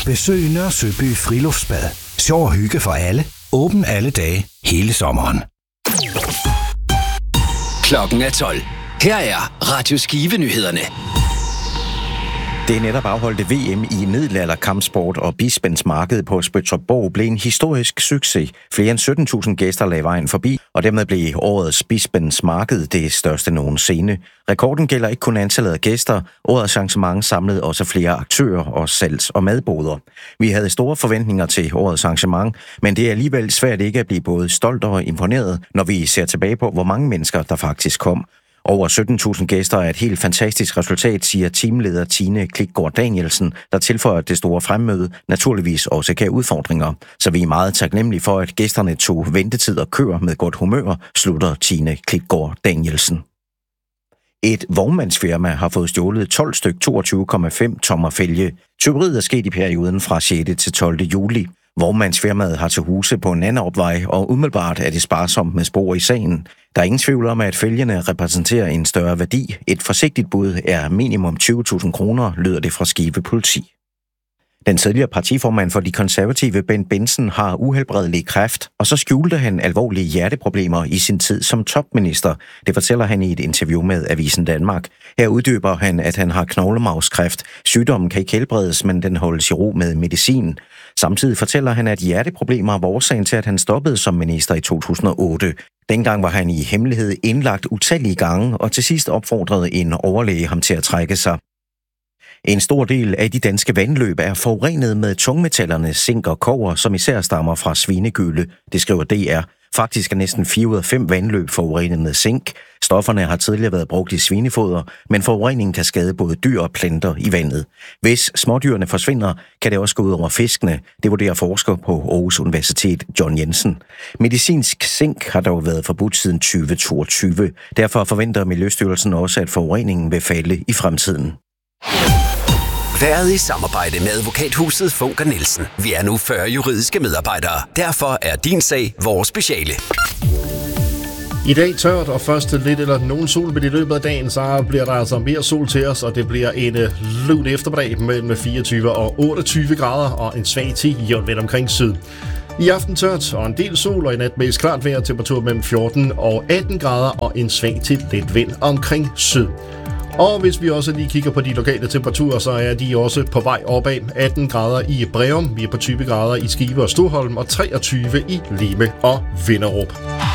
Besøg Nørre Søby Friluftsbad. Sjov og hygge for alle. Åben alle dage, hele sommeren. Klokken er 12. Her er Radio Skive-nyhederne. Det netop afholdte VM i middelalderkampsport og Bispens Marked på Spøtrup blev en historisk succes. Flere end 17.000 gæster lagde vejen forbi, og dermed blev årets Bispens Marked det største nogensinde. Rekorden gælder ikke kun antallet af gæster. Årets arrangement samlede også flere aktører og salgs- og madboder. Vi havde store forventninger til årets arrangement, men det er alligevel svært ikke at blive både stolt og imponeret, når vi ser tilbage på, hvor mange mennesker der faktisk kom. Over 17.000 gæster er et helt fantastisk resultat, siger teamleder Tine Klikgaard Danielsen, der tilføjer, at det store fremmøde naturligvis også gav udfordringer. Så vi er meget taknemmelige for, at gæsterne tog ventetid og køer med godt humør, slutter Tine Klikgaard Danielsen. Et vognmandsfirma har fået stjålet 12 styk 22,5 tommer fælge. Tyveriet er sket i perioden fra 6. til 12. juli. Vognmandsfirmaet har til huse på en anden opvej, og umiddelbart er det sparsomt med spor i sagen. Der er ingen tvivl om, at fælgene repræsenterer en større værdi. Et forsigtigt bud er minimum 20.000 kroner, lyder det fra Skive Politi. Den tidligere partiformand for de konservative, Bent Benson, har uhelbredelig kræft, og så skjulte han alvorlige hjerteproblemer i sin tid som topminister. Det fortæller han i et interview med Avisen Danmark. Her uddyber han, at han har knoglemarvskræft. Sygdommen kan ikke helbredes, men den holdes i ro med medicin. Samtidig fortæller han, at hjerteproblemer var årsagen til, at han stoppede som minister i 2008. Dengang var han i hemmelighed indlagt utallige gange, og til sidst opfordrede en overlæge ham til at trække sig. En stor del af de danske vandløb er forurenet med tungmetallerne zink og kobber, som især stammer fra svinegylde, det skriver DR. Faktisk er næsten 4 ud af 5 vandløb forurenet med zink. Stofferne har tidligere været brugt i svinefoder, men forureningen kan skade både dyr og planter i vandet. Hvis smådyrene forsvinder, kan det også gå ud over fiskene. Det vurderer forsker på Aarhus Universitet John Jensen. Medicinsk zink har dog været forbudt siden 2022. Derfor forventer Miljøstyrelsen også, at forureningen vil falde i fremtiden. Været i samarbejde med advokathuset Funker Nielsen. Vi er nu 40 juridiske medarbejdere. Derfor er din sag vores speciale. I dag tørt og først lidt eller nogen sol, men i løbet af dagen, så bliver der altså mere sol til os, og det bliver en lun eftermiddag mellem 24 og 28 grader og en svag til jævn vind omkring syd. I aften tørt og en del sol, og i nat mest klart vejr, temperatur mellem 14 og 18 grader og en svag til let vind omkring syd. Og hvis vi også lige kigger på de lokale temperaturer, så er de også på vej opad. 18 grader i Breum, vi er på 20 grader i Skive og Stoholm og 23 i Lime og Vinderup.